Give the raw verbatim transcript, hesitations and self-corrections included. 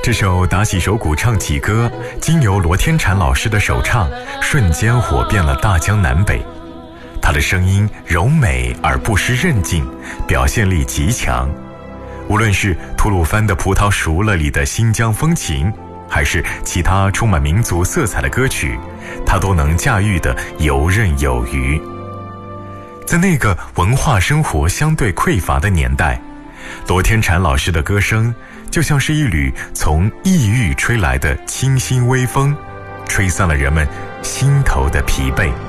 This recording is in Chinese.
这首打起手鼓唱起歌，经由罗天婵老师的首唱，瞬间火遍了大江南北。他的声音柔美而不失韧劲，表现力极强。无论是吐鲁番的葡萄熟了里的新疆风情，还是其他充满民族色彩的歌曲，他都能驾驭得游刃有余。在那个文化生活相对匮乏的年代，罗天婵老师的歌声就像是一缕从异域吹来的清新微风，吹散了人们心头的疲惫。